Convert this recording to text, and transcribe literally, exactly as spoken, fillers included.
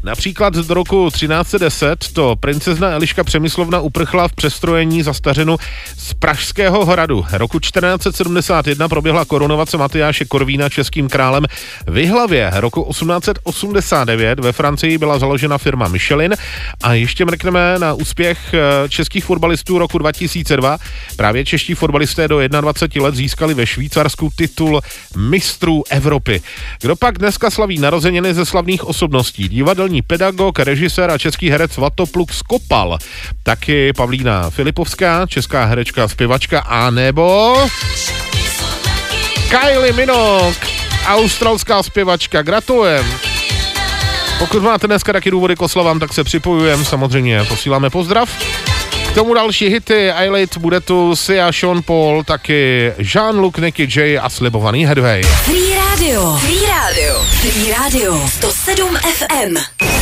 Například do roku třináct set deset to princezna Eliška Přemyslovna uprchla v přestrojení za stařenu z Pražského hradu. Roku čtrnáct set sedmdesát jedna proběhla korunovace Matyáše Korvína českým králem v Jihlavě. Roku osmnáct set osmdesát devět ve Francii byla založena firma Michelin a ještě mrkneme na úspěch českých fotbalistů roku dva tisíce dva. Právě čeští fotbalisté do dvacet jedna let získali ve Švýcarsku titul mistrů Evropy. Kdo pak dneska slaví narozeniny ze slavných osobností? Divadelní pedagog, režisér a český herec Svatopluk Skopal. Taky Pavlína Filipovská, česká herečka, zpěvačka, a nebo Kylie Minogue, australská zpěvačka. Gratulujem. Pokud máte dneska taky důvody k oslavám, tak se připojujeme, samozřejmě posíláme pozdrav. K tomu další hity, Eyelid, bude tu Sia, Sean Paul, taky Jean-Luc, Nicky J a slibovaný Headway. Free Radio, Free Radio, Free Radio, sto sedm F M.